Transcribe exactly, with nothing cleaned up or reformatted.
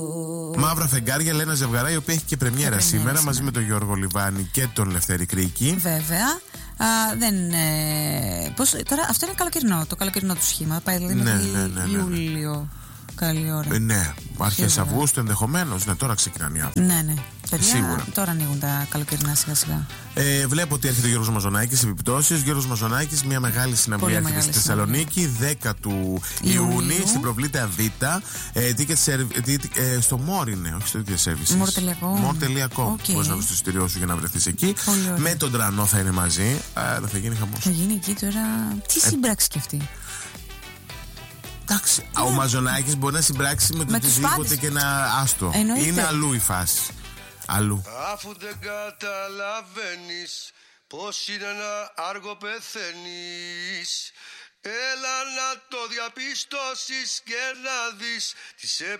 Μαύρα φεγγάρια, λέει ένα ζευγαρά, η οποία έχει και πρεμιέρα σήμερα ναι. μαζί με τον Γιώργο Λιβάνη και τον Λευτέρη Κρίκη. Βέβαια. Α, δεν, ε, πώς, τώρα αυτό είναι καλοκαιρινό, το καλοκαιρινό του σχήμα. Πάει δηλαδή ναι, μέχρι ναι, ναι, ναι, Ιούλιο. Ναι. Καλή ώρα. Ε, ναι, αρχές Αυγούστου ενδεχομένως. Ναι, τώρα ξεκινάνε οι άνθρωποι. Ναι, ναι. Παιδιά, σίγουρα. Τώρα ανοίγουν τα καλοκαιρινά σιγά σιγά. Ε, βλέπω ότι έρχεται ο Γιώργος Μαζονάκης. Επιπτώσεις. Γιώργος Μαζονάκης, μια μεγάλη συναυλία έρχεται στη Θεσσαλονίκη, δέκα του Ιούνιου, στην Προβλήτα Β. Ε, ε, στο Μόρ είναι, όχι στο Ticket Services. μορ τελεία κομ. μορ τελεία κομ. Okay. Μπορείς να βρεις το εισιτήριό σου για να βρεθείς εκεί. Με τον Τρανό θα είναι μαζί. Ε, θα γίνει χαμός. Θα γίνει εκεί τώρα. Τι ε, σύμπραξη κι αυτή. Εντάξει, ναι. Ο Μαζονάκης μπορεί να συμπράξει με το οτιδήποτε και να άστο. Εννοείται. Είναι αλλού η φάση. Αλλού. Αφού δεν καταλαβαίνεις πως είναι να άργο πεθαίνεις, έλα να το διαπιστώσεις και να δεις τι σε